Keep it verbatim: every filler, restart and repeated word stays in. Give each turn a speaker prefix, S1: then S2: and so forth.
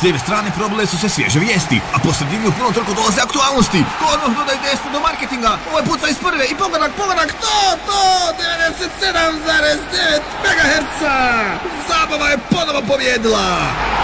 S1: S lijeve strane probile su se svježe vijesti, a po sredini u puno trku dolaze aktualnosti. Odmah dodaj desno do marketinga, ovaj puca iz prve i pogodak, pogodak, to, to, devedeset sedam zarez devet megaherca! Zabava je ponovo pobjedila!